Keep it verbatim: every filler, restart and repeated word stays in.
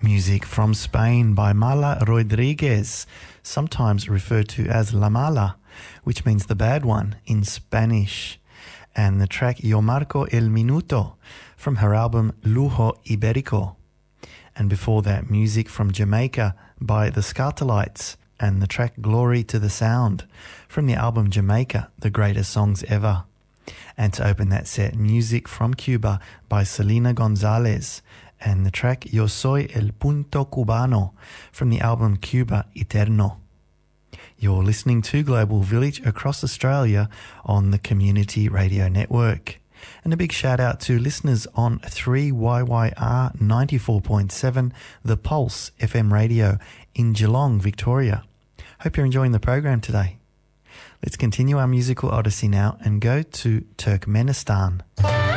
Music from Spain by Mala Rodriguez, sometimes referred to as La Mala, which means the bad one in Spanish. And the track Yo Marco el Minuto from her album Lujo Iberico. And before that, music from Jamaica by the Scartalites and the track Glory to the Sound from the album Jamaica, The Greatest Songs Ever. And to open that set, music from Cuba by Selena Gonzalez and the track Yo Soy el Punto Cubano from the album Cuba Eterno. You're listening to Global Village across Australia on the Community Radio Network. And a big shout out to listeners on three Y Y R ninety-four point seven, The Pulse F M radio in Geelong, Victoria. Hope you're enjoying the program today. Let's continue our musical odyssey now and go to Turkmenistan.